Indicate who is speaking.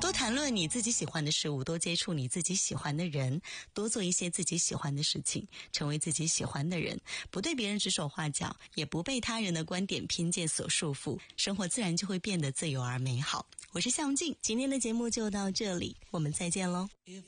Speaker 1: 多谈论你自己喜欢的事物，多接触你自己喜欢的人，多做一些自己喜欢的事情，成为自己喜欢的人，不对别人指手画脚，也不被他人的观点偏见所束缚，生活自然就会变得自由而美好。我是向静，今天的节目就到这里，我们再见喽。